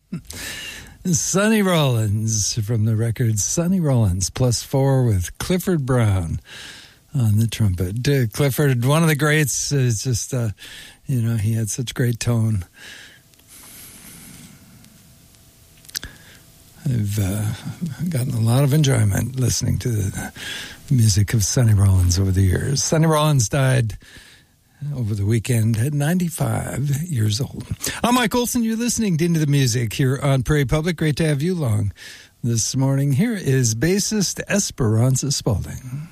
Sonny Rollins from the record Sonny Rollins, +4 with Clifford Brown on the trumpet. Clifford, one of the greats, is just, he had such great tone. I've gotten a lot of enjoyment listening to the music of Sonny Rollins over the years. Sonny Rollins died over the weekend at 95 years old. I'm Mike Olson. You're listening to Into the Music here on Prairie Public. Great to have you along this morning. Here is bassist Esperanza Spalding.